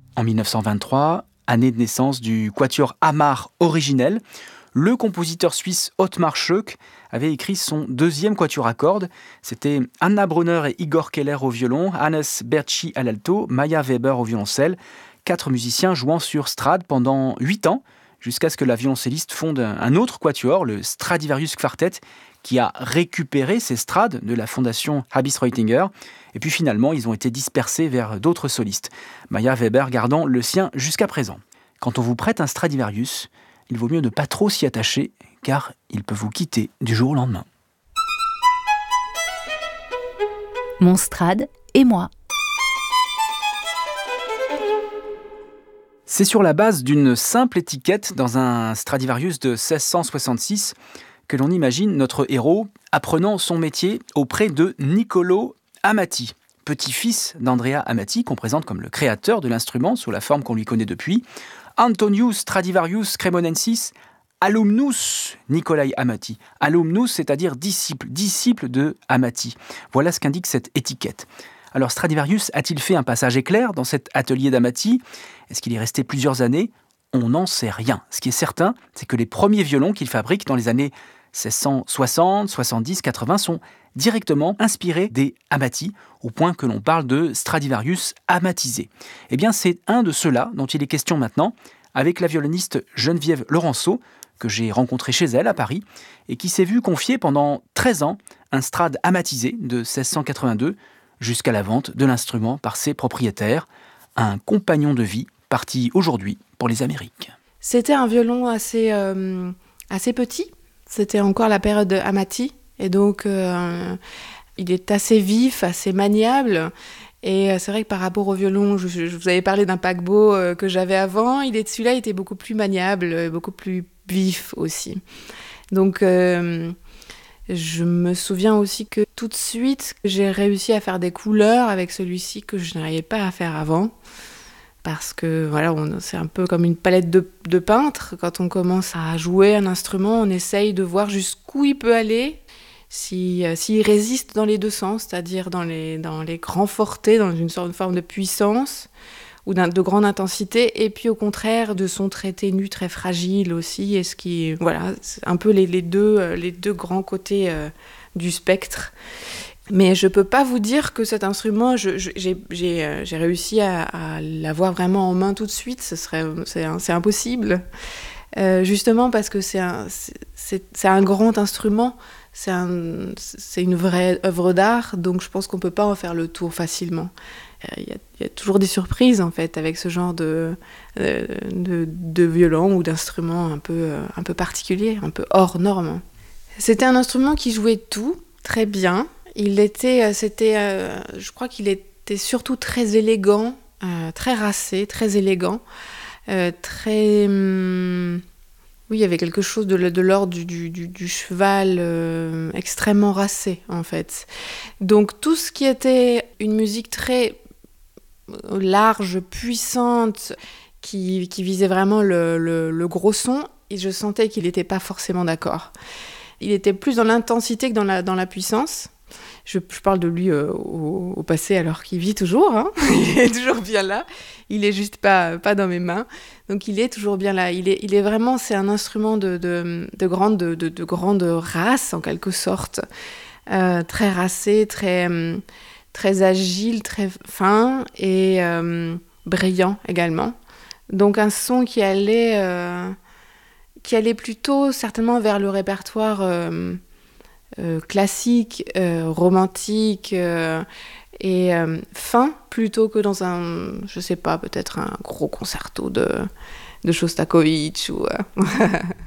En 1923, année de naissance du quatuor Hamar originel, le compositeur suisse Ottmar Schoeck avait écrit son deuxième quatuor à cordes. C'était Anna Brunner et Igor Keller au violon, Hannes Bertschi à l'alto, Maya Weber au violoncelle. 4 musiciens jouant sur Strad pendant 8 ans, jusqu'à ce que la violoncelliste fonde un autre quatuor, le Stradivarius Quartet, qui a récupéré ces Strad de la fondation Habis Reutinger. Et puis finalement, ils ont été dispersés vers d'autres solistes, Maya Weber gardant le sien jusqu'à présent. Quand on vous prête un Stradivarius, il vaut mieux ne pas trop s'y attacher, car il peut vous quitter du jour au lendemain. Mon Strad et moi. C'est sur la base d'une simple étiquette dans un Stradivarius de 1666 que l'on imagine notre héros apprenant son métier auprès de Niccolò Amati, petit-fils d'Andrea Amati, qu'on présente comme le créateur de l'instrument sous la forme qu'on lui connaît depuis, Antonius Stradivarius Cremonensis, alumnus Nicolai Amati. Alumnus, c'est-à-dire disciple de Amati. Voilà ce qu'indique cette étiquette. Alors Stradivarius a-t-il fait un passage éclair dans cet atelier d'Amati ? Est-ce qu'il est resté plusieurs années ? On n'en sait rien. Ce qui est certain, c'est que les premiers violons qu'il fabrique dans les années 1660, 70, 80 sont directement inspirés des Amati, au point que l'on parle de Stradivarius amatisé. Eh bien, c'est un de ceux-là dont il est question maintenant, avec la violoniste Geneviève Laurenceau, que j'ai rencontrée chez elle à Paris, et qui s'est vue confier pendant 13 ans un Strad amatisé de 1682, jusqu'à la vente de l'instrument par ses propriétaires, un compagnon de vie parti aujourd'hui pour les Amériques. C'était un violon assez petit, c'était encore la période Amati, et donc il est assez vif, assez maniable, et c'est vrai que par rapport au violon, je vous avais parlé d'un paquebot que j'avais avant, celui-là était beaucoup plus maniable, beaucoup plus vif aussi. Donc je me souviens aussi que tout de suite, j'ai réussi à faire des couleurs avec celui-ci que je n'arrivais pas à faire avant. Parce que voilà, c'est un peu comme une palette de peintre. Quand on commence à jouer un instrument, on essaye de voir jusqu'où il peut aller, s'il résiste dans les deux sens, c'est-à-dire dans les grands fortés, dans une sorte de forme de puissance ou de grande intensité, et puis au contraire de son très ténu, très fragile aussi. Voilà, c'est un peu les deux grands côtés du spectre. Mais je peux pas vous dire que cet instrument, j'ai réussi à l'avoir vraiment en main tout de suite. C'est impossible. Justement parce que c'est un grand instrument, c'est une vraie œuvre d'art, donc je pense qu'on peut pas en faire le tour facilement. Il y a toujours des surprises en fait avec ce genre de violon ou d'instrument un peu particulier, un peu hors norme. C'était un instrument qui jouait tout très bien. Je crois qu'il était surtout très élégant, très racé, très élégant, oui, il y avait quelque chose de l'ordre du cheval extrêmement racé, en fait. Donc tout ce qui était une musique très large, puissante, qui visait vraiment le gros son, et je sentais qu'il n'était pas forcément d'accord. Il était plus dans l'intensité que dans la puissance. Je parle de lui au passé alors qu'il vit toujours, hein. Il est toujours bien là, il est juste pas dans mes mains, donc il est toujours bien là. Il est vraiment, c'est un instrument de grande race en quelque sorte, très racé, très agile, très fin et brillant également. Donc un son qui allait plutôt certainement vers le répertoire classique, romantique et fin, plutôt que dans je sais pas, peut-être un gros concerto de Shostakovich ou